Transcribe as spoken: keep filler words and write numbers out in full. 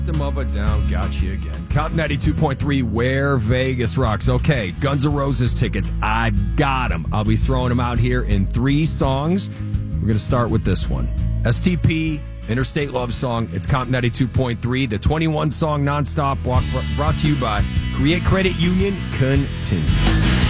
System of a Down got you again. Count ninety-two point three, Where Vegas Rocks. Okay, Guns N' Roses tickets. I've got them. I'll be throwing them out here in three songs. We're going to start with this one. S T P, Interstate Love Song. It's Count ninety-two point three. The twenty-one song nonstop walk brought to you by Create Credit Union. Continue.